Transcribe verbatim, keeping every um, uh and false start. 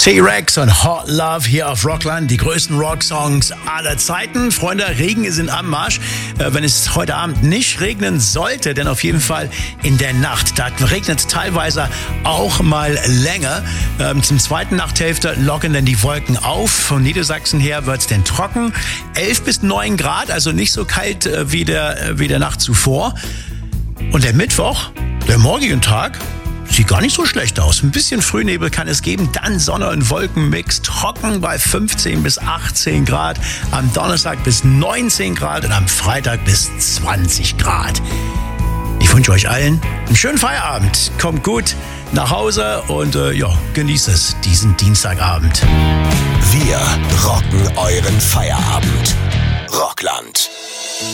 T-Rex und Hot Love hier auf Rockland, die größten Rocksongs aller Zeiten. Freunde, Regen sind am Marsch. Äh, wenn es heute Abend nicht regnen sollte, dann auf jeden Fall in der Nacht. Da regnet es teilweise auch mal länger. Ähm, zum zweiten Nachthälfte lockern dann die Wolken auf. Von Niedersachsen her wird es dann trocken. elf bis neun Grad, also nicht so kalt äh, wie, der, äh, wie der Nacht zuvor. Und der Mittwoch, der morgige Tag, sieht gar nicht so schlecht aus. Ein bisschen Frühnebel kann es geben, dann Sonne und Wolkenmix, trocken bei fünfzehn bis achtzehn Grad, am Donnerstag bis neunzehn Grad und am Freitag bis zwanzig Grad. Ich wünsche euch allen einen schönen Feierabend. Kommt gut nach Hause und äh, ja, genießt es diesen Dienstagabend. Wir rocken euren Feierabend. Rockland.